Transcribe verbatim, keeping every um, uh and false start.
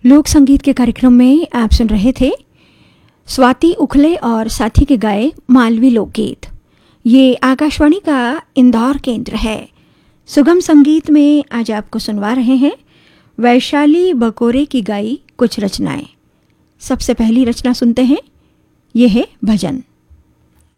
लोक संगीत के कार्यक्रम में आप सुन रहे थे स्वाति उखले और साथी के गाए मालवी लोकगीत। ये आकाशवाणी का इंदौर केंद्र है। सुगम संगीत में आज आपको सुनवा रहे हैं वैशाली बकोरे की गाई कुछ रचनाएं। सबसे पहली रचना सुनते हैं, ये है भजन।